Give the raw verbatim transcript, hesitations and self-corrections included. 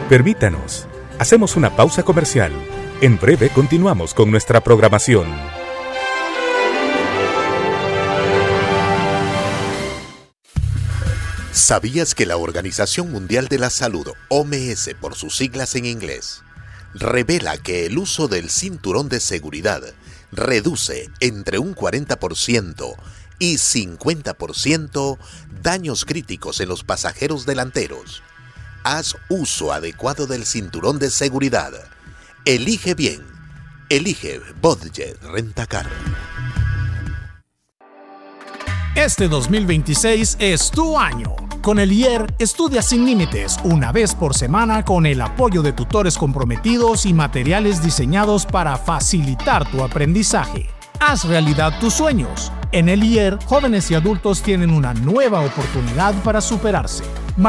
Permítanos, hacemos una pausa comercial. En breve continuamos con nuestra programación. ¿Sabías que la Organización Mundial de la Salud, O M S por sus siglas en inglés, revela que el uso del cinturón de seguridad reduce entre un cuarenta por ciento y cincuenta por ciento daños críticos en los pasajeros delanteros? Haz uso adecuado del cinturón de seguridad. Elige bien. Elige Budget Rentacar. Este dos mil veintiséis es tu año. Con el I E R, estudia sin límites, una vez por semana con el apoyo de tutores comprometidos y materiales diseñados para facilitar tu aprendizaje. Haz realidad tus sueños. En el I E R, jóvenes y adultos tienen una nueva oportunidad para superarse.